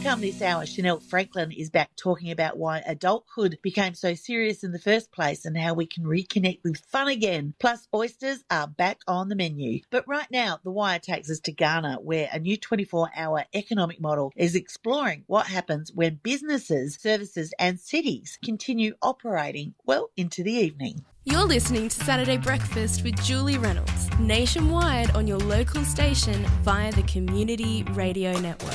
Come this hour, Chanel Franklin is back talking about why adulthood became so serious in the first place and how we can reconnect with fun again. Plus, oysters are back on the menu. But right now, The Wire takes us to Ghana, where a new 24-hour economic model is exploring what happens when businesses, services and cities continue operating well into the evening. You're listening to Saturday Breakfast with Julie Reynolds, nationwide on your local station via the Community Radio Network.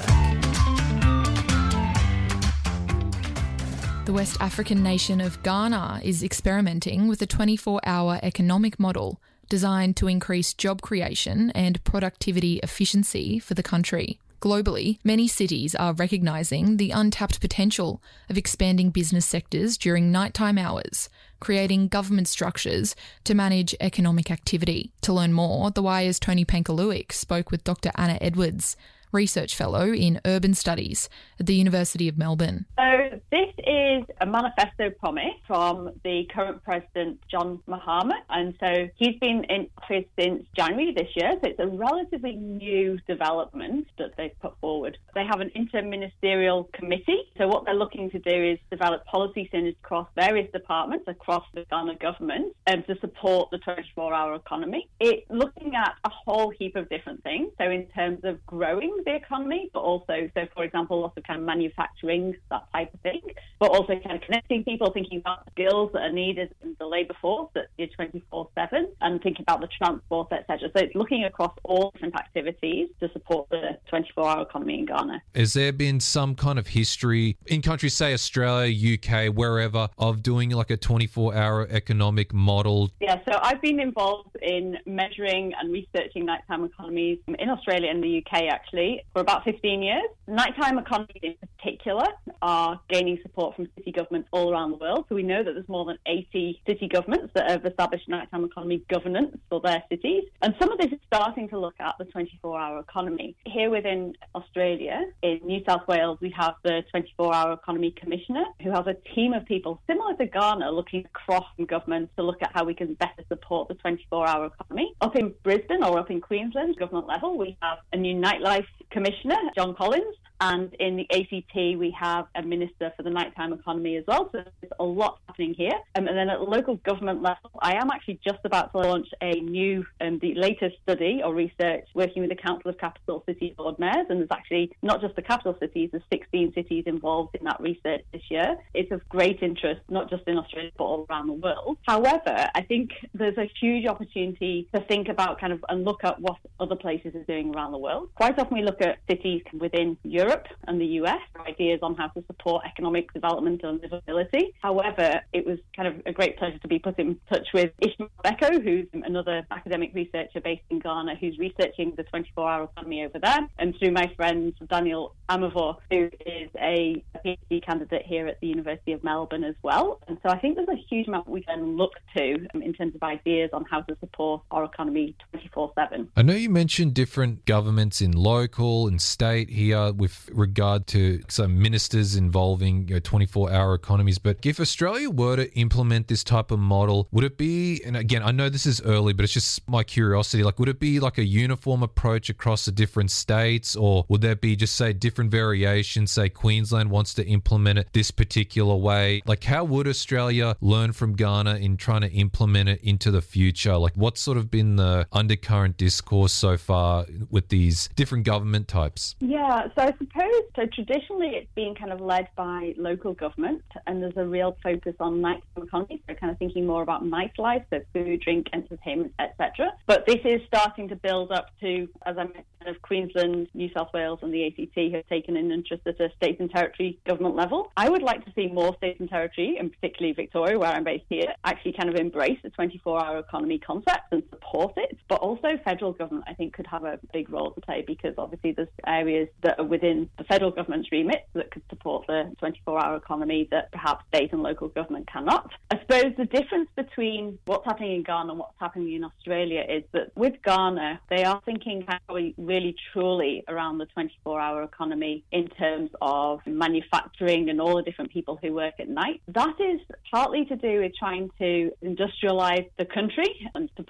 The West African nation of Ghana is experimenting with a 24-hour economic model designed to increase job creation and productivity efficiency for the country. Globally, many cities are recognising the untapped potential of expanding business sectors during nighttime hours, creating government structures to manage economic activity. To learn more, The Wire's Tony Pankaluik spoke with Dr. Anna Edwards, Research Fellow in Urban Studies at the University of Melbourne. So this is a manifesto promise from the current President, John Mahama. And so he's been in office since January this year. So it's a relatively new development that they've put forward. They have an interministerial committee. So what they're looking to do is develop policy synergies across various departments across the Ghana government to support the 24-hour economy. It's looking at a whole heap of different things. So in terms of growing the economy, but also, so for example, lots of kind of manufacturing, that type of thing, but also kind of connecting people, thinking about skills that are needed in the labour force that is 24/7, and thinking about the transport, etc. So it's looking across all different activities to support the 24-hour economy in Ghana. Has there been some kind of history in countries, say Australia, UK, wherever, of doing like a 24-hour economic model? Yeah, so I've been involved in measuring and researching nighttime economies in Australia and the UK, actually, for about 15 years. Nighttime economies in particular are gaining support from city governments all around the world. So we know that there's more than 80 city governments that have established nighttime economy governance for their cities. And some of this is starting to look at the 24-hour economy. Here within Australia, in New South Wales, we have the 24-hour economy commissioner, who has a team of people similar to Ghana looking across government to look at how we can better support the 24-hour economy. Up in Brisbane or up in Queensland, government level, we have a new nightlife commissioner, John Collins, and in the ACT we have a minister for the nighttime economy as well. So there's a lot happening here. And then at the local government level, I am actually just about to launch a new, the latest study or research working with the Council of Capital City Lord Mayors. And there's actually not just the capital cities, there's 16 cities involved in that research this year. It's of great interest, not just in Australia, but all around the world. However, I think there's a huge opportunity to think about kind of and look at what other places are doing around the world. Quite often we look at cities within Europe and the US for ideas on how to support economic development and livability. However, it was kind of a great pleasure to be put in touch with Ishmael Beko, who's another academic researcher based in Ghana, who's researching the 24-hour economy over there, and through my friend Daniel Amavor, who is a PhD candidate here at the University of Melbourne as well. And so I think there's a huge amount we can look to in terms of ideas on how to support our economy 24/7. I know you mentioned different governments in local and state here with regard to some ministers involving 24-hour economies, but if Australia were to implement this type of model, would it be, and again, I know this is early, but it's just my curiosity, like would it be like a uniform approach across the different states, or would there be just say different variations, say Queensland wants to implement it this particular way? Like how would Australia learn from Ghana in trying to implement it into the future? Like what's sort of been the undercurrent discourse so far with these different government types? Yeah, so I suppose, so traditionally it's been kind of led by local government, and there's a real focus on nighttime economy, so kind of thinking more about nightlife, so food, drink, entertainment, etc. But this is starting to build up to, as I mentioned, of Queensland, New South Wales and the ACT have taken an interest at a state and territory government level. I would like to see more states and territory, and particularly Victoria, where I'm based here, actually kind of embrace the 24-hour economy concept and support it. But also federal government, I think, could have a big role to play, because obviously there's areas that are within the federal government's remit that could support the 24-hour economy that perhaps state and local government cannot. I suppose the difference between what's happening in Ghana and what's happening in Australia is that with Ghana, they are thinking really truly around the 24-hour economy in terms of manufacturing and all the different people who work at night. That is partly to do with trying to industrialize the country and support industrial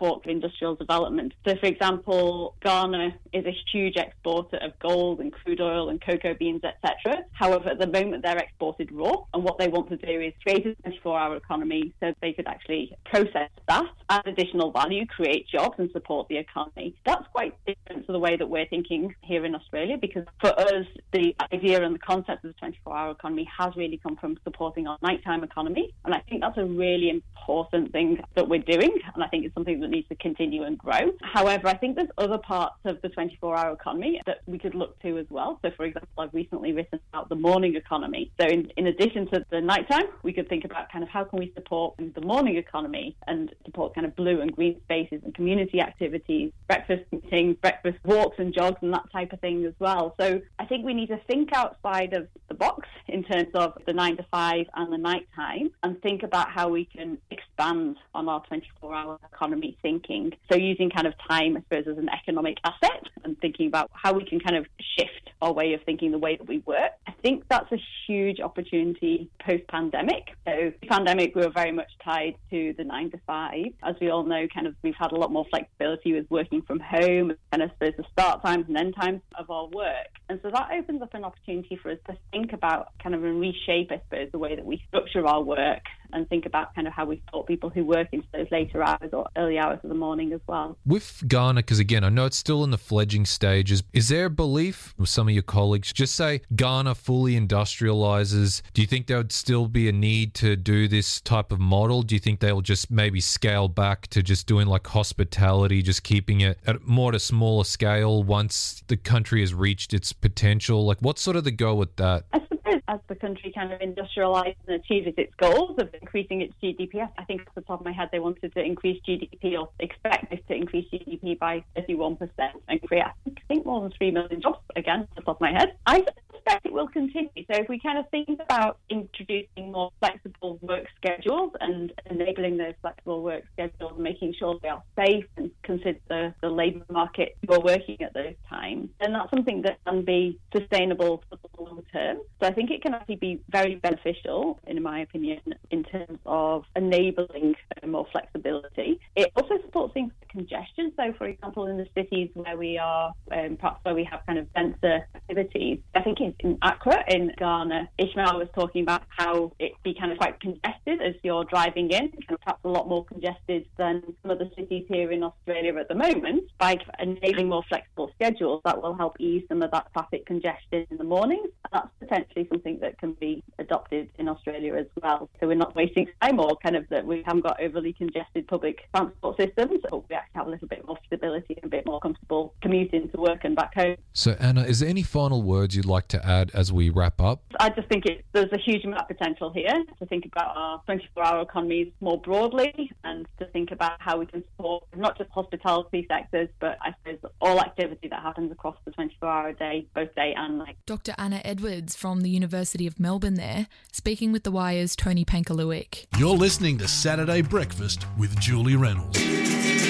industrial development. So, for example, Ghana is a huge exporter of gold and crude oil and cocoa beans, etc. However, at the moment, they're exported raw, and what they want to do is create a 24-hour economy so they could actually process that, add additional value, create jobs and support the economy. That's quite different to the way that we're thinking here in Australia, because for us, the idea and the concept of the 24-hour economy has really come from supporting our nighttime economy, and I think that's a really important thing that we're doing, and I think it's something that needs to continue and grow. However, I think there's other parts of the 24-hour economy that we could look to as well. So, for example, I've recently written about the morning economy. So in addition to the nighttime, we could think about kind of how can we support the morning economy and support kind of blue and green spaces and community activities, breakfast meetings, breakfast walks and jogs and that type of thing as well. So I think we need to think outside of the box in terms of the 9 to 5 and the nighttime, and think about how we can expand on our 24-hour economy thinking. So using kind of time, I suppose, as an economic asset, and thinking about how we can kind of shift our way of thinking, the way that we work. I think that's a huge opportunity post-pandemic. So pandemic, we were very much tied to the 9 to 5. As we all know, kind of we've had a lot more flexibility with working from home, and I suppose the start times and end times of our work. And so that opens up an opportunity for us to think about kind of and reshape, I suppose, the way that we structure our work, and think about kind of how we support people who work into those later hours or early hours of the morning as well. With Ghana, because again, I know it's still in the fledgling stages, is there a belief with some of your colleagues, just say Ghana fully industrializes, do you think there would still be a need to do this type of model? Do you think they'll just maybe scale back to just doing like hospitality, just keeping it at more at a smaller scale once the country has reached its potential? Like, what's sort of the go with that? I suppose as the country kind of industrializes and achieves its goals of increasing its GDP, I think off the top of my head they wanted to increase GDP, or expect this to increase GDP by 31% and create, I think, more than 3 million jobs, again, off the top of my head. I suspect it will continue. So if we kind of think about introducing more flexible work schedules and enabling those flexible work schedules and making sure they are safe and consider the labour market who are working at those times, then that's something that can be sustainable for the long term. So I think it can actually be very beneficial, in my opinion, in terms of enabling more flexibility. It also supports things like congestion. So, for example, in the cities where we are, perhaps where we have kind of denser activities, I think in Accra, in Ghana, Ishmael was talking about how it be kind of quite congested as you're driving in, kind of perhaps a lot more congested than some of the cities here in Australia at the moment. By enabling more flexible schedules, that will help ease some of that traffic congestion in the mornings. And that's potentially something that can be adopted in Australia as well. So we're not wasting time, or kind of that we haven't got overly congested public transport systems, but we actually have a little bit more stability and a bit more comfortable commuting to work and back home. So Anna, is there any final words you'd like to add as we wrap up? I just think there's a huge amount of potential here to think about our 24-hour economies more broadly, and to think about how we can support not just hospitality sectors, but I suppose all activity that happens across the 24-hour day, both day and night. Dr. Anna Edwards from the University of Melbourne there, speaking with The Wire's Tony Pankaluic. You're listening to Saturday Breakfast with Julie Reynolds.